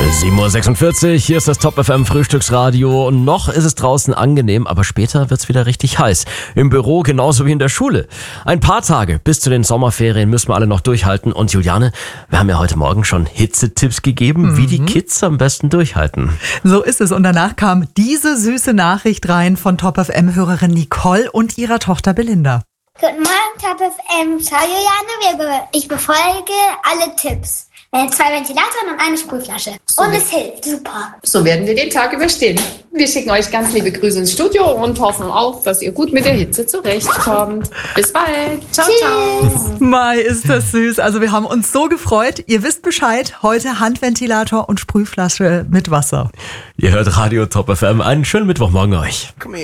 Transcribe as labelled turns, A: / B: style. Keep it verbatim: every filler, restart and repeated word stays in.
A: sieben Uhr sechsundvierzig, hier ist das Top F M Frühstücksradio. Noch ist es draußen angenehm, aber später wird's wieder richtig heiß. Im Büro genauso wie in der Schule. Ein paar Tage bis zu den Sommerferien müssen wir alle noch durchhalten. Und Juliane, wir haben ja heute Morgen schon Hitzetipps gegeben, mhm. wie die Kids am besten durchhalten.
B: So ist es. Und danach kam diese süße Nachricht rein von Top F M-Hörerin Nicole und ihrer Tochter Belinda.
C: Guten Morgen, Top F M. Ciao, Juliane. Ich befolge alle Tipps. Zwei Ventilatoren und eine Sprühflasche. So und es hilft. Super.
D: So werden wir den Tag überstehen. Wir schicken euch ganz liebe Grüße ins Studio und hoffen auch, dass ihr gut mit der Hitze zurechtkommt. Bis bald. Ciao,
C: Tschüss.
D: ciao.
B: Mai, ist das süß. Also wir haben uns so gefreut. Ihr wisst Bescheid. Heute Handventilator und Sprühflasche mit Wasser.
A: Ihr hört Radio Top F M. Einen schönen Mittwochmorgen euch.